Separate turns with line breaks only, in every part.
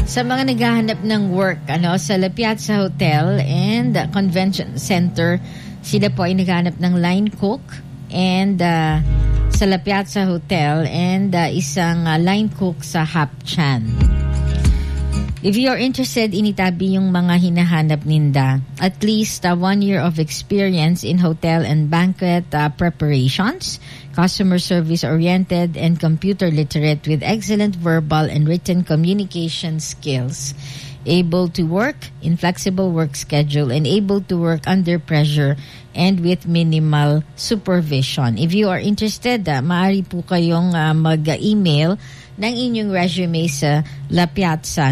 Sa mga naghahanap ng work sa La Piazza Hotel and Convention Center, sila po ay naghahanap ng line cook and sa La Piazza Hotel and isang line cook sa Hapchan. If you're interested, initabi yung mga hinahanap ninda. At least 1 year of experience in hotel and banquet preparations, customer service oriented and computer literate with excellent verbal and written communication skills. Able to work in flexible work schedule and able to work under pressure and with minimal supervision. If you are interested, maaari po kayong mag-email ng inyong resume sa La Piazza,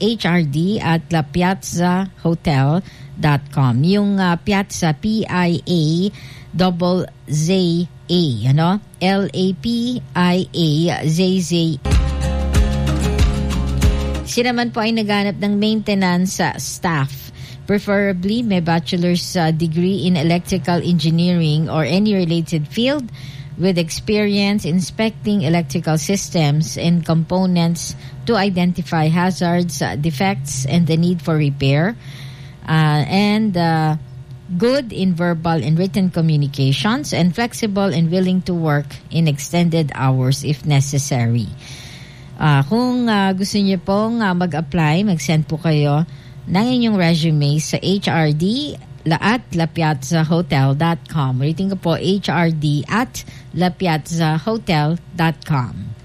hrd@lapiazzahotel.com. Yung Piazza, P-I-A-Z-Z-A, L-A-P-I-A-Z-Z. Sila naman po ay naghanap ng maintenance staff. Preferably, may bachelor's degree in electrical engineering or any related field with experience inspecting electrical systems and components to identify hazards, defects, and the need for repair. And good in verbal and written communications and flexible and willing to work in extended hours if necessary. Kung gusto niyo pong mag-apply, mag-send po kayo ng inyong resume sa hrd@lapiazzahotel.com. Rating ko po hrd@lapiazzahotel.com.